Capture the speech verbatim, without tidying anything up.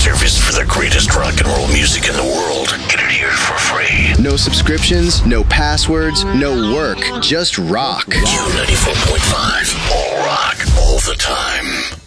service for the greatest rock and roll music in the world. Get it here for free. No subscriptions, no passwords, no work, just rock. Q ninety-four point five. All rock, all the time.